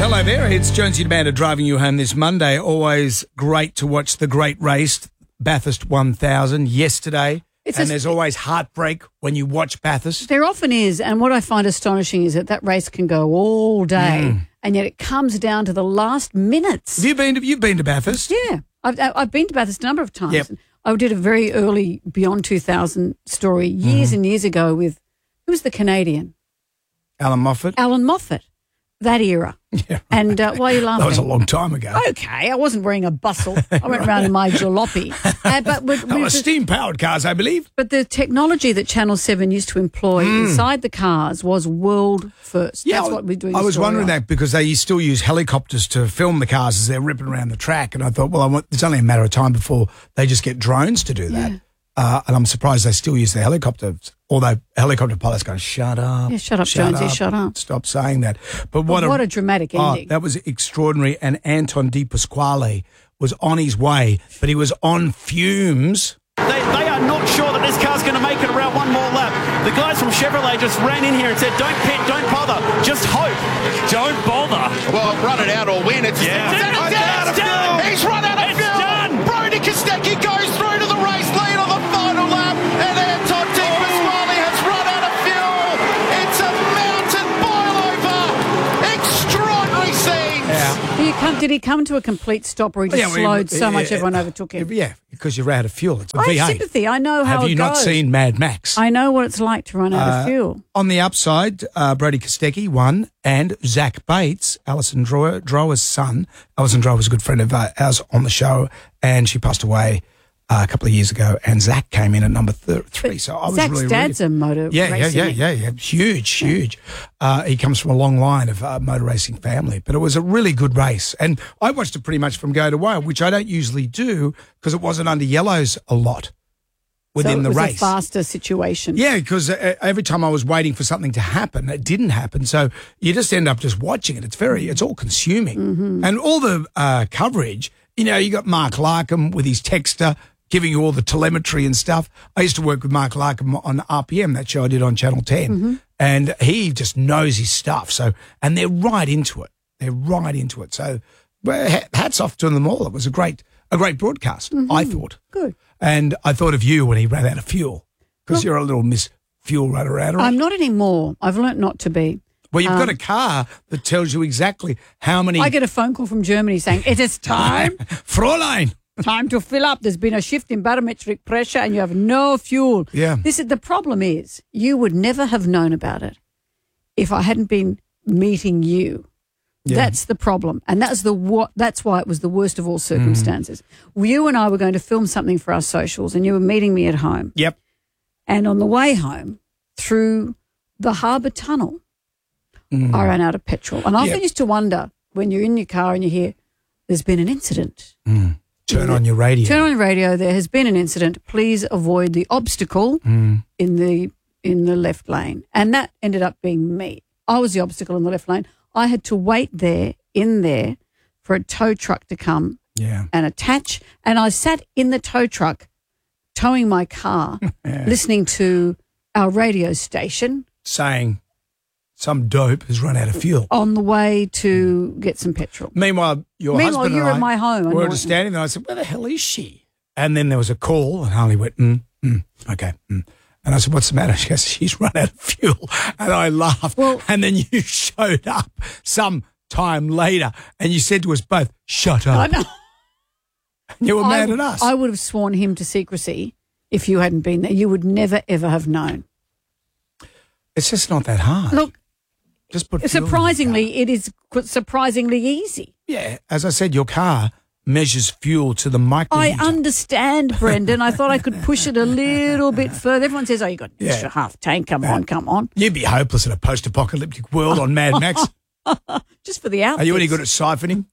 Hello there, it's Jonesy Demander driving you home this Monday. Always great to watch the great race, Bathurst 1000, yesterday. There's always heartbreak when you watch Bathurst. There often is, and what I find astonishing is that race can go all day, and yet it comes down to the last minutes. You've been to Bathurst? Yeah, I've been to Bathurst a number of times. Yep. I did a very early Beyond 2000 story years and years ago with, who was the Canadian? Alan Moffat? Alan Moffat, that era. Yeah, right. And why are you laughing? That was a long time ago. Okay, I wasn't wearing a bustle. I went around in my jalopy. Steam-powered cars, I believe. But the technology that Channel 7 used to employ inside the cars was world first. Yeah, That's what we're doing. I was wondering that because they still use helicopters to film the cars as they're ripping around the track. And I thought, well, it's only a matter of time before they just get drones to do that. And I'm surprised they still use the helicopters. Although helicopter pilots go, shut up. Yeah, shut up, Jonesy, shut up. Stop saying that. But what a dramatic ending. That was extraordinary. And Anton Di Pasquale was on his way, but he was on fumes. They are not sure that this car's going to make it around one more lap. The guys from Chevrolet just ran in here and said, don't pit, don't bother, just hope. Don't bother. Well, run it out or win. It's done. He's run out of fuel. It's done. Brody Kostecki goes through to the race lead on the final lap, and Anton Di Pasquale has run out of fuel. It's a mountain boil-over. Extraordinary scenes. Yeah. Did he come to a complete stop or he just slowed so much everyone overtook him? Yeah, because you're out of fuel. It's a I V8. have sympathy. I know how it goes. Have you not seen Mad Max? I know what it's like to run out of fuel. On the upside, Brody Kostecki won, and Zach Bates, Alison Drower's son. Alison Drower was a good friend of ours on the show, and she passed away a couple of years ago, and Zach came in at number 3. So I was Zach's dad's a motor racing. Yeah. Huge. He comes from a long line of motor racing family, but it was a really good race. And I watched it pretty much from go to wire, which I don't usually do because it wasn't under yellows a lot within the race. So it was a faster situation. Yeah, because every time I was waiting for something to happen, it didn't happen. So you just end up just watching it. It's all consuming. And all the coverage, you got Mark Larkham with his texter, giving you all the telemetry and stuff. I used to work with Mark Larkham on RPM, that show I did on Channel 10, and he just knows his stuff. So, and they're right into it. So, hats off to them all. It was a great broadcast, I thought. Good. And I thought of you when he ran out of fuel, because you're a little Miss Fuel runner out. I'm not anymore. I've learnt not to be. Well, you've got a car that tells you exactly how many. I get a phone call from Germany saying, it is time. Fräulein. Time to fill up. There's been a shift in barometric pressure and you have no fuel. Yeah. The problem is you would never have known about it if I hadn't been meeting you. Yeah. That's the problem. And that's why it was the worst of all circumstances. You and I were going to film something for our socials and you were meeting me at home. Yep. And on the way home through the Harbour Tunnel, I ran out of petrol. And I often used to wonder when you're in your car and you hear there's been an incident. Turn on your radio. Turn on your radio. There has been an incident. Please avoid the obstacle in the left lane. And that ended up being me. I was the obstacle in the left lane. I had to wait in there for a tow truck to come and attach. And I sat in the tow truck towing my car, listening to our radio station. Saying some dope has run out of fuel. On the way to get some petrol. Meanwhile, your husband you're and I at my home. were just standing there. I said, where the hell is she? And then there was a call and Harley went, okay. And I said, what's the matter? She goes, she's run out of fuel. And I laughed. Well, and then you showed up some time later and you said to us both, shut up. I know. And you were mad at us. I would have sworn him to secrecy if you hadn't been there. You would never, ever have known. It's just not that hard. Look, just put surprisingly, it is surprisingly easy. Yeah, as I said, your car measures fuel to the microliter. I understand, Brendan. I thought I could push it a little bit further. Everyone says, you got an extra half tank. Come on. You'd be hopeless in a post-apocalyptic world on Mad Max. Just for the outfits. Are you any good at siphoning?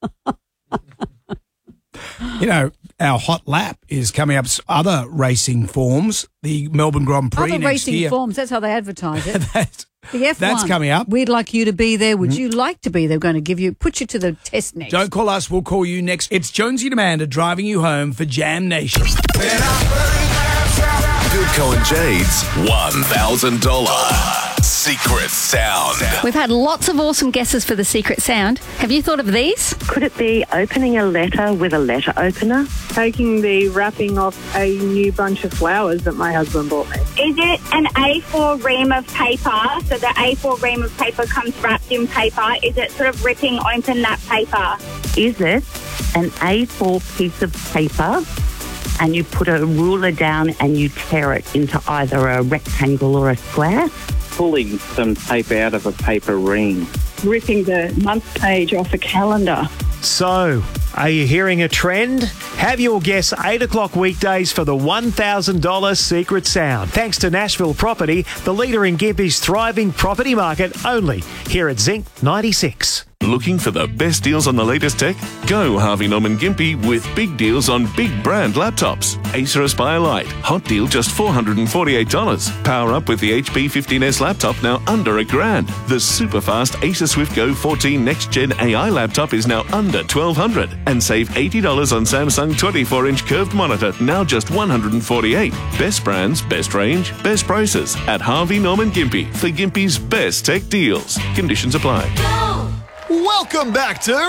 Our hot lap is coming up. Other racing forms, the Melbourne Grand Prix Other next year. racing forms, that's how they advertise it. The F1. That's coming up. We'd like you to be there. Would you like to be there? We're going to put you to the test next. Don't call us. We'll call you next. It's Jonesy Demander driving you home for Jam Nation. Goodco and Jade's $1,000 secret sound. We've had lots of awesome guesses for the secret sound. Have you thought of these? Could it be opening a letter with a letter opener? Taking the wrapping off a new bunch of flowers that my husband bought me. Is it an A4 ream of paper? So the A4 ream of paper comes wrapped in paper. Is it sort of ripping open that paper? Is it an A4 piece of paper and you put a ruler down and you tear it into either a rectangle or a square? Pulling some paper out of a paper ream. Ripping the month page off a calendar. So, are you hearing a trend? Have your guess 8 o'clock weekdays for the $1,000 secret sound. Thanks to Nashville Property, the leader in Gympie's thriving property market, only here at Zinc 96. Looking for the best deals on the latest tech? Go Harvey Norman Gympie with big deals on big brand laptops. Acer Aspire Lite, hot deal just $448. Power up with the HP 15S laptop now under $1,000. The super fast Acer Swift Go 14 Next Gen AI laptop is now under $1,200. And save $80 on Samsung 24-inch curved monitor, now just $148. Best brands, best range, best prices at Harvey Norman Gympie for Gympie's best tech deals. Conditions apply. Welcome back to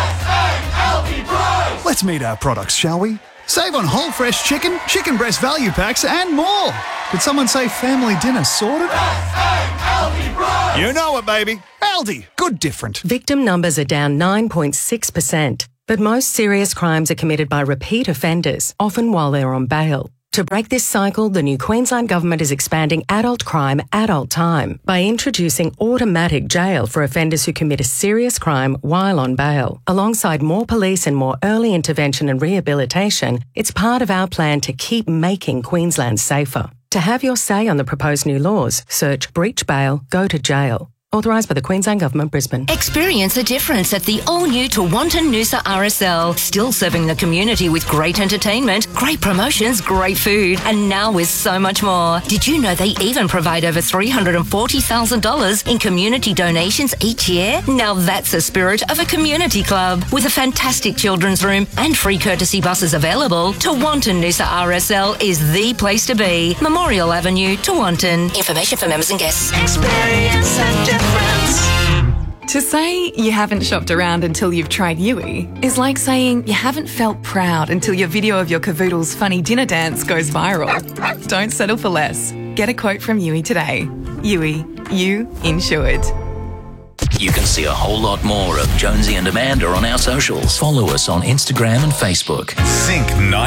Let's meet our products, shall we? Save on whole fresh chicken, chicken breast value packs, and more. Did someone say family dinner sorted? You know it, baby. Aldi. Good different. Victim numbers are down 9.6%, but most serious crimes are committed by repeat offenders, often while they're on bail. To break this cycle, the new Queensland Government is expanding adult crime, adult time by introducing automatic jail for offenders who commit a serious crime while on bail. Alongside more police and more early intervention and rehabilitation, it's part of our plan to keep making Queensland safer. To have your say on the proposed new laws, search breach bail, go to jail. Authorised by the Queensland Government, Brisbane. Experience the difference at the all-new Tewantin Noosa RSL. Still serving the community with great entertainment, great promotions, great food, and now with so much more. Did you know they even provide over $340,000 in community donations each year? Now that's the spirit of a community club. With a fantastic children's room and free courtesy buses available, Tewantin Noosa RSL is the place to be. Memorial Avenue, Tewantin. Information for members and guests. Experience the difference. To say you haven't shopped around until you've tried Yui is like saying you haven't felt proud until your video of your cavoodle's funny dinner dance goes viral. Don't settle for less. Get a quote from Yui today. Yui, you insured. You can see a whole lot more of Jonesy and Amanda on our socials. Follow us on Instagram and Facebook. Zinc 90.